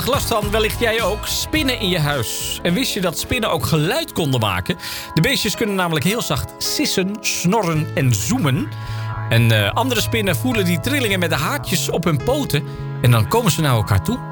Last van, wellicht jij ook, spinnen in je huis. En wist je dat spinnen ook geluid konden maken? De beestjes kunnen namelijk heel zacht sissen, snorren en zoemen. En andere spinnen voelen die trillingen met de haakjes op hun poten. En dan komen ze naar elkaar toe.